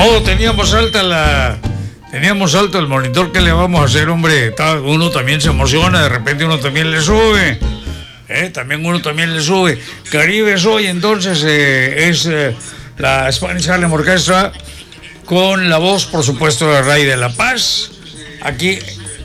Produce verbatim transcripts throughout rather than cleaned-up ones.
modo teníamos alta la... Teníamos alto el monitor, ¿qué le vamos a hacer, hombre? Uno también se emociona, de repente uno también le sube. ¿Eh? También uno también le sube. Caribe Soy, entonces, eh, es eh, la Spanish Harlem Orchestra con la voz, por supuesto, de Ray de la Paz. Aquí,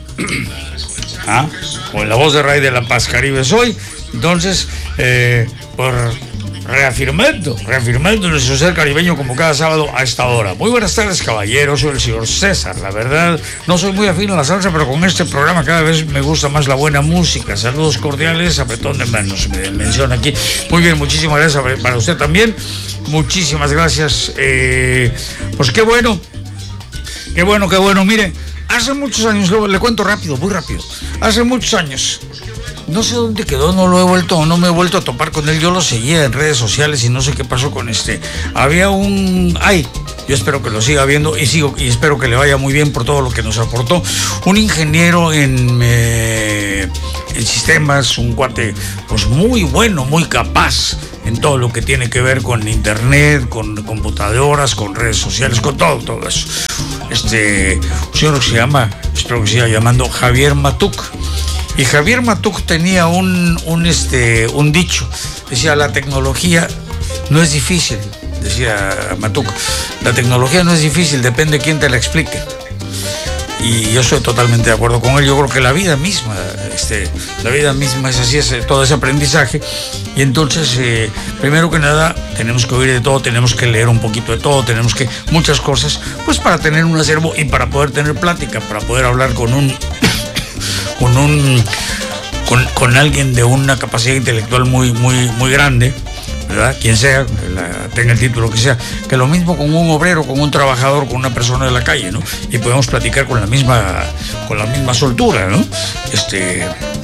¿ah? Con la voz de Ray de la Paz, Caribe Soy. Entonces, eh, por... Reafirmando, reafirmando nuestro ser caribeño como cada sábado a esta hora. Muy buenas tardes, caballeros, soy el señor César. La verdad, no soy muy afín a la salsa, pero con este programa cada vez me gusta más la buena música. Saludos cordiales, apretón de manos, me menciona aquí. Muy bien, muchísimas gracias para usted también. Muchísimas gracias. Eh, pues qué bueno, qué bueno, qué bueno. Mire, hace muchos años, le, le cuento rápido, muy rápido. Hace muchos años... No sé dónde quedó, no lo he vuelto, no me he vuelto a topar con él. Yo lo seguía en redes sociales y no sé qué pasó con este. Había un... ¡Ay! Yo espero que lo siga viendo y sigo y espero que le vaya muy bien por todo lo que nos aportó. Un ingeniero en, eh, en sistemas, un cuate pues muy bueno, muy capaz en todo lo que tiene que ver con internet, con computadoras, con redes sociales, con todo, todo eso. Este, un señor que se llama, espero que siga llamando Javier Matuk. Y Javier Matuk tenía un, un, este, un dicho, decía, la tecnología no es difícil, decía Matuk, la tecnología no es difícil, depende de quién te la explique. Y yo estoy totalmente de acuerdo con él. Yo creo que la vida misma, este, la vida misma es así, es todo ese aprendizaje. Y entonces, eh, primero que nada, tenemos que oír de todo, tenemos que leer un poquito de todo, tenemos que, muchas cosas, pues para tener un acervo y para poder tener plática, para poder hablar con un... con un con, con alguien de una capacidad intelectual muy muy muy grande, ¿verdad? Quien sea, la, tenga el título que sea, que lo mismo con un obrero, con un trabajador, con una persona de la calle, ¿no? Y podemos platicar con la misma con la misma soltura, ¿no? Este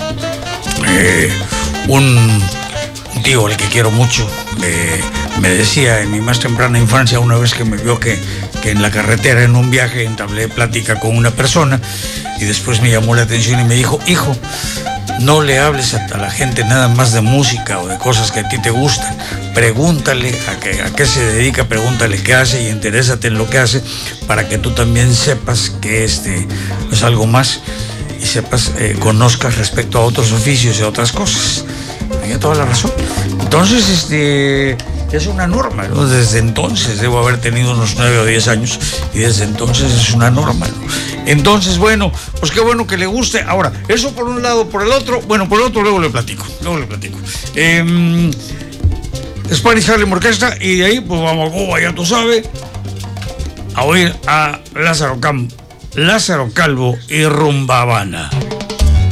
eh, un, un tío al que quiero mucho eh, me decía en mi más temprana infancia, una vez que me vio que, que en la carretera, en un viaje, entablé plática con una persona y después me llamó la atención y me dijo, hijo, no le hables a la gente nada más de música o de cosas que a ti te gustan. Pregúntale a qué, a qué se dedica, pregúntale qué hace y interésate en lo que hace para que tú también sepas que este es algo más y sepas, eh, conozcas respecto a otros oficios y a otras cosas. Tenía toda la razón. Entonces, este... es una norma, ¿no? Desde entonces, debo haber tenido unos nueve o diez años y desde entonces es una norma, ¿no? Entonces, bueno, pues qué bueno que le guste. Ahora, eso por un lado, por el otro, bueno, por el otro luego le platico, luego le platico. Eh, Spanish Harlem Orchestra y de ahí, pues vamos a Cuba, ya tú sabes, a oír a Lázaro Cam, Lázaro Calvo y Rumba Habana.